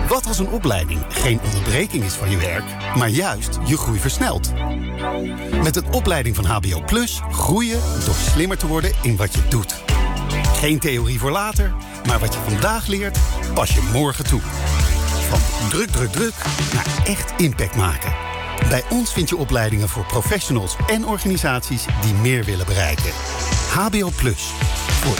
Wat als een opleiding geen onderbreking is van je werk, maar juist je groei versnelt? Met een opleiding van HBO Plus groei je door slimmer te worden in wat je doet. Geen theorie voor later, maar wat je vandaag leert, pas je morgen toe. Van druk naar echt impact maken. Bij ons vind je opleidingen voor professionals en organisaties die meer willen bereiken. HBO Plus. Voor